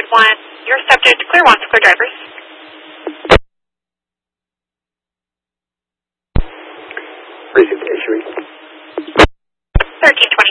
1, your subject, clear ones, clear drivers. Precinct Issuing. 1320